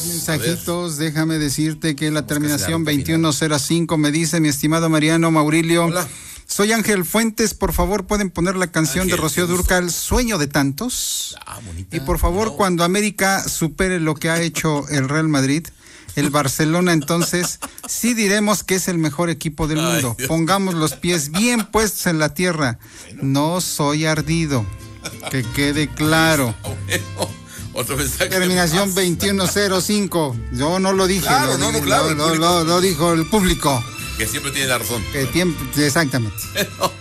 mensajitos, déjame decirte que la terminación 2105 me dice, mi estimado Mariano Maurilio. Hola. Soy Ángel Fuentes, por favor pueden poner la canción de Rocío Dúrcal, Sueño de Tantos. Bonita. Y por favor, cuando América supere lo que ha hecho el Real Madrid, el Barcelona, entonces sí diremos que es el mejor equipo del mundo. Pongamos los pies bien puestos en la tierra. No soy ardido, que quede claro. Otro mensaje. Terminación 2105. Yo no lo dije. Claro, claro. Lo dijo el público. Que siempre tiene la razón. Exactamente.